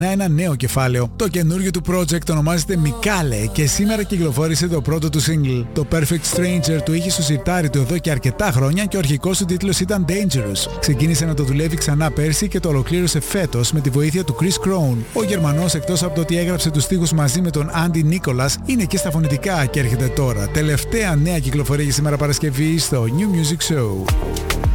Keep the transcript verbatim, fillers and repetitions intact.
ένα νέο κεφάλαιο. Το καινούργιο του project ονομάζεται Μικάλε και σήμερα κυκλοφόρησε το πρώτο του single. Το Perfect Stranger του είχε στο σιρτάρι του εδώ και αρκετά χρόνια και ο αρχικός του τίτλος ήταν Dangerous. Ξεκίνησε να το δουλεύει ξανά πέρσι και το ολοκλήρωσε φέτος με τη βοήθεια του Chris Crown. Ο Γερμανός, εκτός από το ότι έγραψε τους στίχους μαζί με τον Andy Nicholas, είναι και στα φωνητικά και έρχεται τώρα. Τελευταία νέα κυκλοφορία για σήμερα Παρασκευή στο New Music Show.